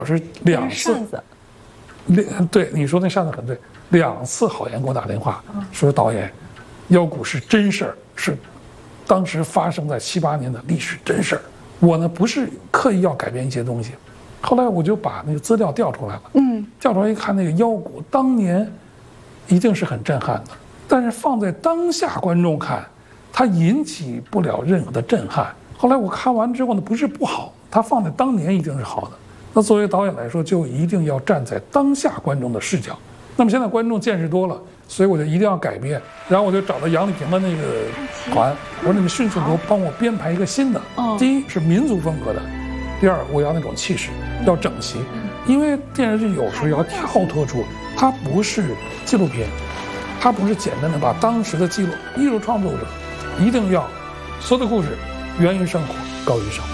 我是2次，对你说那扇子很对，2次郝岩给我打电话说导演，妖股是真事儿，是当时发生在7、8年的历史真事儿。我呢不是刻意要改变一些东西，后来我就把那个资料调出来了，调出来一看，那个妖股当年一定是很震撼的，但是放在当下观众看，它引起不了任何的震撼。后来我看完之后呢，不是不好，它放在当年一定是好的。那作为导演来说，就一定要站在当下观众的视角。那么现在观众见识多了，所以我就一定要改变。然后我就找到杨丽萍的那个团，我说你们迅速给我帮我编排一个新的。第一是民族风格的，第二我要那种气势，要整齐。因为电视剧有时候要跳脱出，它不是纪录片，它不是简单的把当时的记录。艺术创作者一定要所有的故事源于生活，高于生活。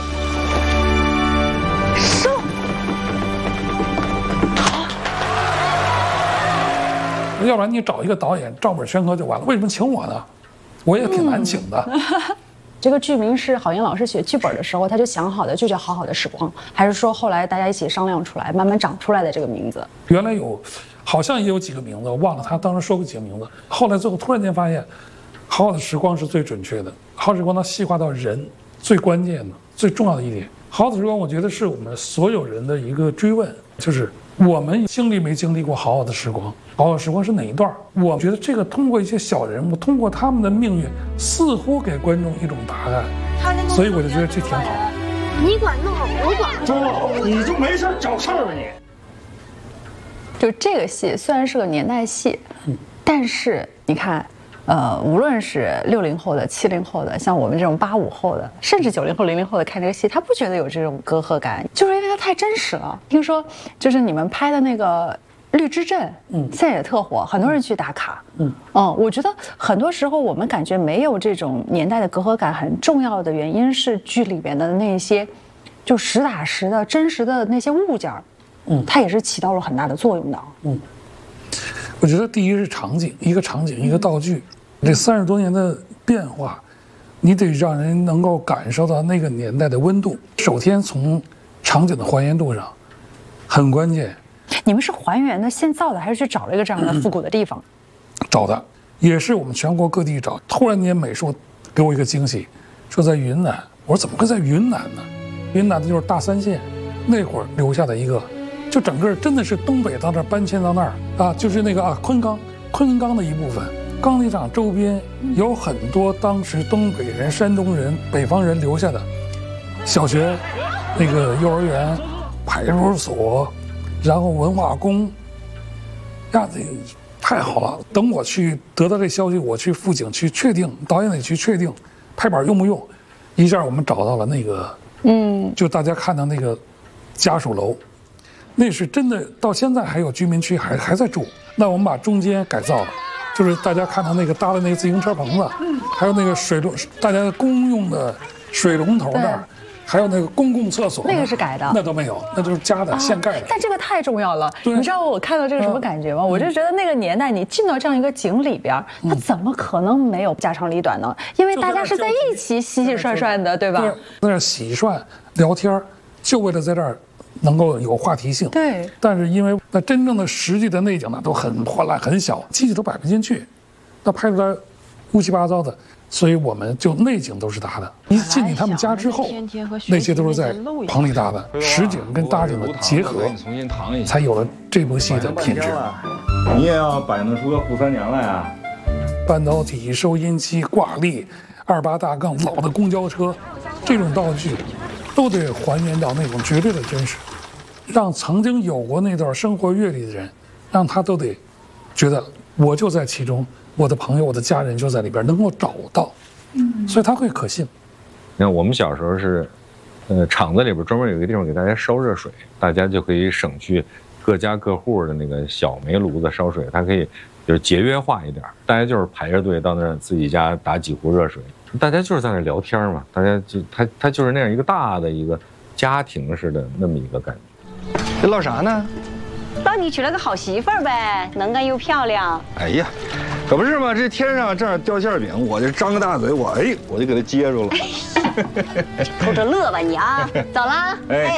要不然你找一个导演照本宣科就完了，为什么请我呢？我也挺难请的。 这个剧名是郝岩老师写剧本的时候他就想好的，就叫《好好的时光》，还是说后来大家一起商量出来，慢慢长出来的这个名字？ 原来好像也有几个名字，我忘了他当时说过几个名字。后来最后突然间发现，《好好的时光》是最准确的，《好好的时光》它细化到人最关键的、最重要的一点。《好好的时光》我觉得是我们所有人的一个追问，就是我们经历没经历过好好的时光？好好的时光是哪一段？我觉得这个通过一些小人物，通过他们的命运，似乎给观众一种答案，所以我就觉得这挺好。 你管弄，我管不周，你就没事找事儿吧你？ 就这个戏虽然是个年代戏，但是你看，无论是60后的、70后的，像我们这种85后的，甚至90后、00后的看这个戏，他不觉得有这种隔阂感，就是因为它太真实了。听说就是你们拍的那个绿之阵，现在也特火，很多人去打卡。我觉得很多时候我们感觉没有这种年代的隔阂感，很重要的原因是剧里边的那些就实打实的真实的那些物件，它也是起到了很大的作用的。 我觉得第一是场景，一个场景一个道具，这30多年的变化，你得让人能够感受到那个年代的温度。首先从场景的还原度上很关键。 你们是还原的现造的，还是去找了一个这样的复古的地方？ 找的，也是我们全国各地找。突然间美术给我一个惊喜，说在云南。我说怎么会在云南呢？云南的就是大三线，那会儿留下的一个，就整个真的是东北到那儿搬迁到那儿啊，就是那个昆冈的一部分。钢铁厂周边有很多当时东北人、山东人、北方人留下的小学、那个幼儿园、派出所。然后文化宫，呀，这太好了！等我去得到这消息，我去辅警去确定，导演得去确定，拍板用不用？一下我们找到了那个，就大家看到那个家属楼，那是真的，到现在还有居民区还在住。那我们把中间改造了，就是大家看到那个搭的那个自行车棚子，还有那个水龙，大家公用的水龙头那儿。还有那个公共厕所， 那个是改的， 那都没有，那就是加的，现盖的。 但这个太重要了，你知道我看到这个什么感觉吗？我就觉得那个年代，你进到这样一个井里边，它怎么可能没有家长里短呢？因为大家是在一起洗洗涮涮的，对吧？ 在那洗涮聊天，就为了在这儿能够有话题性。 对。 但是因为那真正的实际的内景呢，都很破烂、很小，机器都摆不进去，那拍出来乌七八糟的。所以我们就内景都是搭的，一进去他们家之后，那些都是在棚里搭的，实景跟搭景的结合，才有了这部戏的品质。 你也要摆弄出个扈三娘来啊！ 半导体、收音机、挂历、28大杠、老的公交车，这种道具，都得还原到那种绝对的真实，让曾经有过那段生活阅历的人，让他都得觉得我就在其中。我的朋友、我的家人就在里边，能够找到，所以他会可信。 你看，我们小时候是，厂子里边专门有一个地方给大家烧热水，大家就可以省去各家各户的那个小煤炉子烧水，它可以就是节约化一点，大家就是排着队到那儿自己家打几壶热水，大家就是在那聊天嘛，大家就他就是那样一个大的一个家庭似的那么一个感觉。 这唠啥呢？ 帮你娶了个好媳妇儿呗，能干又漂亮。 哎呀，可不是嘛！这天上正好掉馅饼，我就张个大嘴，我就给他接住了。 偷着乐吧你啊！走了。哎，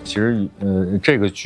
其实这个剧。